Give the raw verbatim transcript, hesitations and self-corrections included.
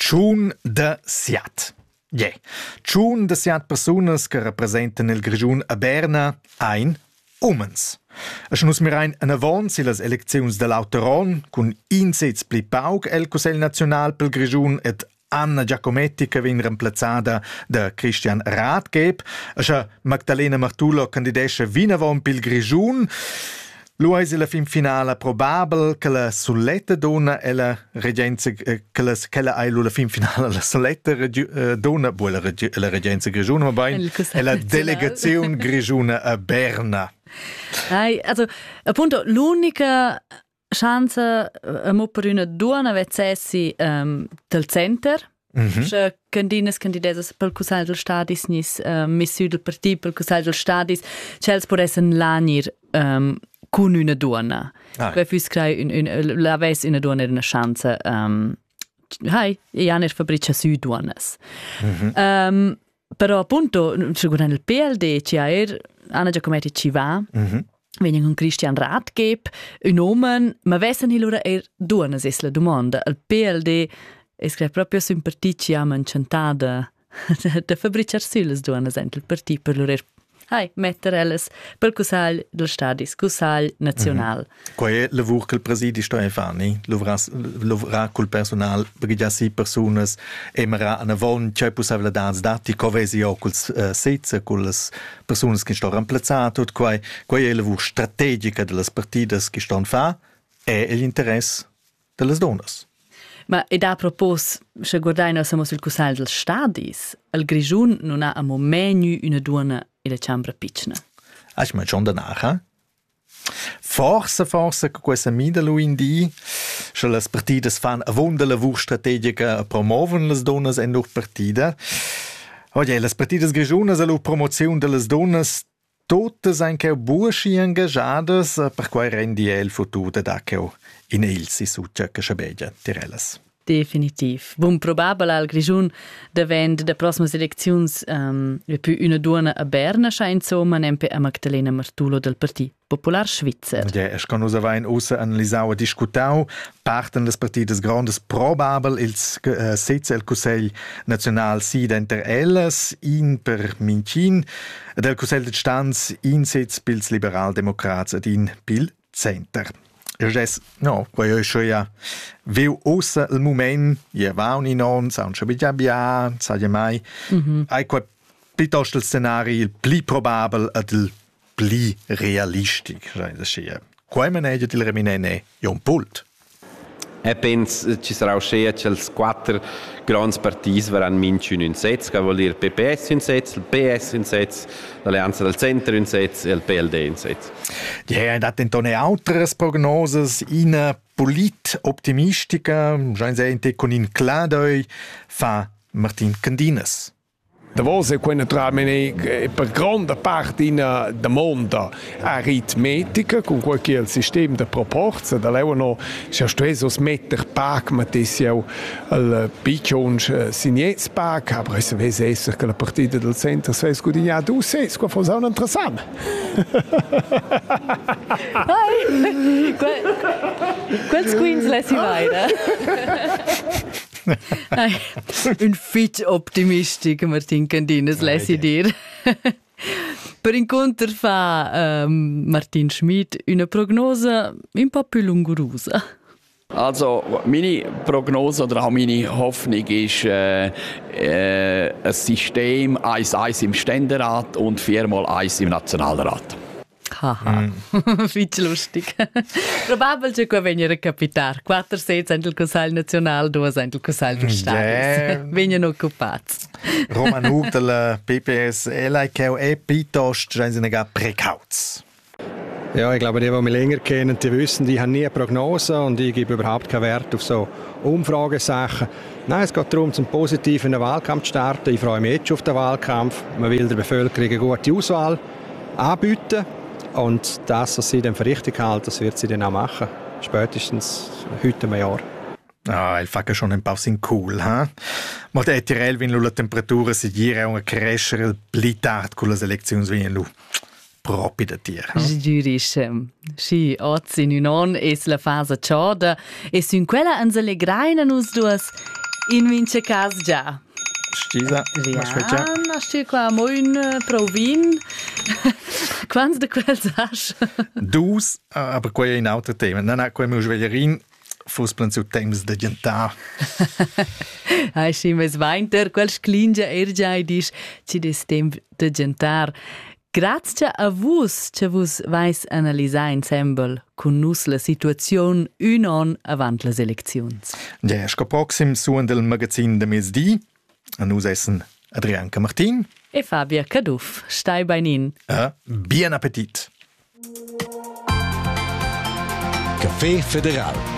Tschun de Siat. Yeah. Tschun de Siat personas che rappresentano il Grischun a Berna ein umens. Es nus mir ein an avons in las elecziuns de l'Auteron, cun insets pli paug el Consell National pel Grischun et Anna Giacometti che vien remplazzada da Christian Rathgeb. Ascha Magdalena Martulo candidesce vinavon pel Grischun. Luis la fin finale probabel che la soletta donna e la regenza che la che la ai la fin finale la soletta donna buona la regenza Grischun ma bene e la delegazione Grischuna a Berna. Ai, also appunto l'unica chance um, per una donna vezzessi um, del center. Mm-hmm. Che candinas candideses pel Consell del Stadis nis uh, missu del partit pel Consell del Stadis chels podessen lanir um, con una donna. Ah. Quei fus crei un, un, la ves una donna una chance um, hai e aner fabricia su donnas. Mm-hmm. Um, però appunto secondo il P L D ci er Anna Giacometti ci va. Mm-hmm. Venien con Christian Rathgeb, un uomo, ma vessen allora er donnas es la domanda. Il P L D es crei proprio su un partit ci ha manciantada da fabricar su las donnas ent il partit per lor er hai metter elles pel Consell del Stadis, Consell National. Mm-hmm. Qual è il lavoro che il presidi sta a fare? Lavorare col personale, perché già si persone emerà a avon, c'è possibilità di dati, come si ha col uh, sezza, con le persone che stanno remplazzate, qual è il lavoro strategico delle partite che stanno a fare e l'interesse delle donne. Ma ed a propos, se guardai noi siamo sul Consell del Stadis, il Grischun non ha a momento una donna in la Ciambra Picna. Ah, ich meine schon danach, eh? Forse, forse, che questa mida lui in di, se le partite fanno a vunda lavoro strategica a promuovere le donne in loro partite. Oggi, le partite Grischuna alla promozione delle donne tutte sono anche burschi engagate, per cui rendi il futuro da che in il si succia che sciabeggia, direlles. Definitiv. Bun probabile al Grischun davent da prossimas elecziuns um, più una donna a Berna scha insomma nempe a Magdalena Martulo del Partit Popular Svizzer. Ja, es kann us avain usa analisau e discutau parten des partides grandes probabel ils uh, sezza el Consell National si d'enter elles in per Mincin del Consell de Stanz in sez pils Liberaldemocrats ed in pil Center. Jes, no, quei è schon ja viu ussa il moment, ja va un non, san schon bigia bia, sa ja mai. Mm-hmm. Ai quei piuttosto il scenario il pli probabel ed il pli realistic, sai da sia. Quei maneggio il reminene ja un pult. E penso ci sarà uscire che els quattro grandi partiti verranno minci un sez, che vuol dire P P S un sez, il P S un sez, l'Alleanza del Centro un sez e il P L D un sez. Ja, dat entone altre prognoses in polit optimistica, già in con in cladoi fa Martin Candinas. Davos è quella naturalmente per grande parte in del mondo aritmetica con qualche sistema di proporze da levano c'è stesso smetter pac ma tessia il piccions signets pac aber es vese esser che la partita del centro se scudigna du sei qua fa un interessant quel squins lessi weiter. Un fit optimistic Martin Candinas lessi dir. Per incontro fa um, Martin Schmid una prognosa un po' più lungurosa. Also, meine Prognose oder auch meine Hoffnung ist äh, äh, ein System eins eins im Ständerat und vier mal eins im Nationalrat. Haha, mm. Fitch lustig. Probabel che qua venire a capitar. Quattro sedi nel Consell National, due nel Consell del Stadis. Vengono occupati. Roman Hug della P P S L I K è piuttosto precauts. Ja, ich glaube, die, die mich länger kennen, die wissen, die haben nie eine Prognose und ich gebe überhaupt keinen Wert auf so Umfragesachen. Nein, es geht darum, zum positiven Wahlkampf zu starten. Ich freue mich jetzt auf den Wahlkampf. Man will der Bevölkerung eine gute Auswahl anbieten. Und das, was sie dann für richtig halten, das wird sie dann auch machen. Spätestens heute im Jahr. Ah, il fa che schon un po' sin cool, ha? Ma è Tirel, wenn la temperatura si gira un crescere il pli tard con le elezioni vengono lu. Proprio da tir. Giurisce. Sì, oggi in un anno è la fase ciada e su quella anse le graina nus duas in mince cas già. Scisa, ma Ja, hast du qua moin provin? Quants de quels hast? Dus, aber qua è in altro tema. Non ha qua meu sveglierin, fos plan su temps de gentar. Hai si mes vainter, quel sclingia ergia e dis, ci des temp de gentar. Grazie a vos, che vos vais analisar ensemble con nus la situazione un an avant las eleczions. Ja, sco proxim suon del magazin de mesdi. A nus essen Adrianca Martin E Fabia Caduff, stai beinin. e bien appetit. Café Federal.